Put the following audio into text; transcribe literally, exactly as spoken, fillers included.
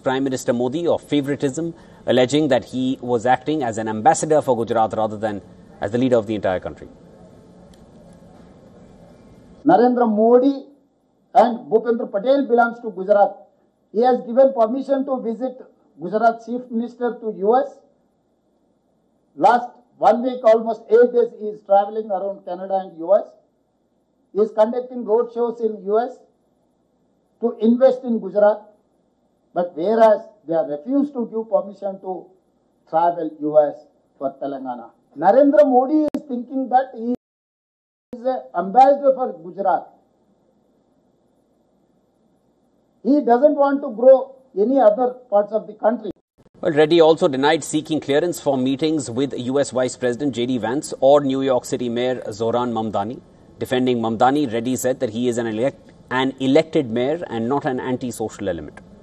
Prime Minister Modi of favoritism, alleging that he was acting as an ambassador for Gujarat rather than as the leader of the entire country. Narendra Modi and Bhupendra Patel belongs to Gujarat. He has given permission to visit Gujarat Chief Minister to U S. Last one week, almost eight days, he is traveling around Canada and U S. He is conducting road shows in U S to invest in Gujarat. But whereas they have refused to give permission to travel U S for Telangana. Narendra Modi is thinking that he is an ambassador for Gujarat. He doesn't want to grow any other parts of the country. Well, Reddy also denied seeking clearance for meetings with U S Vice President J D Vance or New York City Mayor Zohran Mamdani. Defending Mamdani, Reddy said that he is an, elect, an elected mayor and not an anti-social element.